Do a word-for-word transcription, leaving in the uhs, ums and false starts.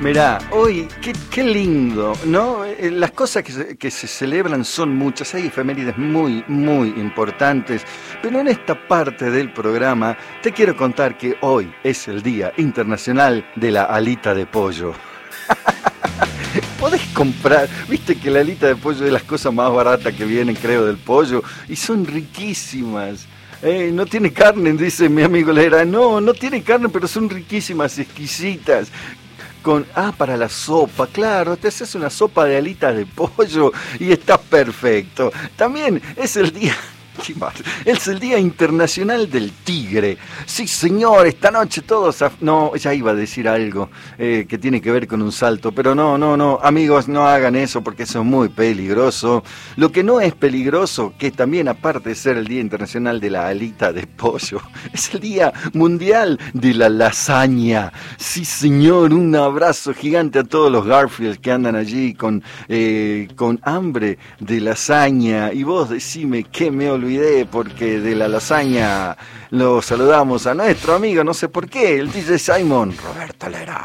Mirá, hoy, qué, qué lindo, ¿no? Eh, Las cosas que se, que se celebran son muchas, hay efemérides muy, muy importantes, pero en esta parte del programa te quiero contar que hoy es el Día Internacional de la Alita de Pollo. Podés comprar, viste que la alita de pollo es de las cosas más baratas que vienen, creo, del pollo, y son riquísimas. Eh, no tiene carne, dice mi amigo Lera. No, no tiene carne, pero son riquísimas, exquisitas. Con, ah, para la sopa, claro, te haces una sopa de alitas de pollo y está perfecto. También es el día... ¿Qué más? Es el Día Internacional del Tigre. Sí, señor, esta noche todos... A... No, ya iba a decir algo eh, que tiene que ver con un salto, pero no, no, no, amigos, no hagan eso porque eso es muy peligroso. Lo que no es peligroso, que también aparte de ser el Día Internacional de la Alita de Pollo, es el Día Mundial de la Lasaña. Sí, señor, un abrazo gigante a todos los Garfield que andan allí con, eh, con hambre de lasaña. Y vos decime que me olvidé, porque de la lasaña lo saludamos a nuestro amigo, no sé por qué, el D J Simon, Roberto Lera.